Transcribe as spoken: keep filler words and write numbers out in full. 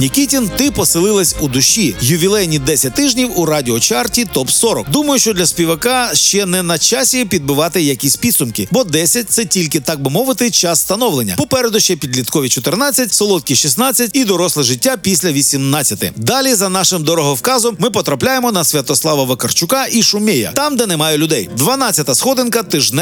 Нікітін, ти поселилась у душі. Ювілейні десять тижнів у радіочарті топ сорок. Думаю, що для співака ще не на часі підбивати якісь підсумки, бо десять – це тільки, так би мовити, час становлення. Попереду ще підліткові чотирнадцять, солодкі шістнадцять і доросле життя після вісімнадцяти. Далі, за нашим дороговказом, ми потрапляємо на Святослава Вакарчука і Шумея, там, де немає людей. дванадцята сходинка тижнева